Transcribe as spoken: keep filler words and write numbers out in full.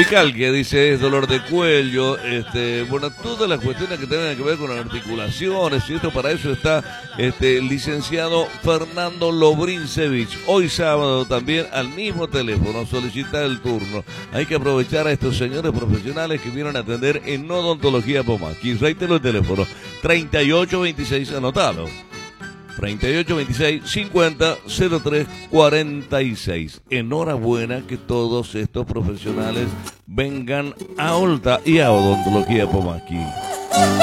cervical, que dice es dolor de cuello, este, bueno, todas las cuestiones que tengan que ver con articulaciones, y esto para eso está este el licenciado Fernando Lobrincevich. Hoy sábado también al mismo teléfono solicita el turno. Hay que aprovechar a estos señores profesionales que vienen a atender en Odontología Pomaqui. Reitero el teléfono, treinta y ocho veintiséis, anotado. treinta y ocho veintiséis cincuenta cero tres cuarenta y seis. Enhorabuena que todos estos profesionales vengan a Olta y a Odontología Pomaqui.